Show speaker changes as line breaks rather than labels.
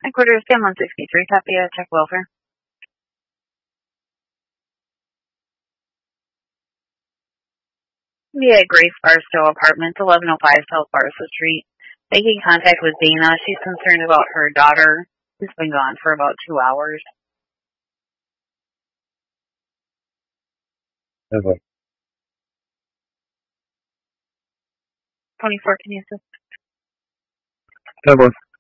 Headquarters, Sam 163, Tapia, check welfare. We at Grace Barstow Apartments, 1105 South Barstow Street. Making contact with Dana. She's concerned about her daughter, who's been gone for about 2 hours.
Okay.
24, can you assist?
Number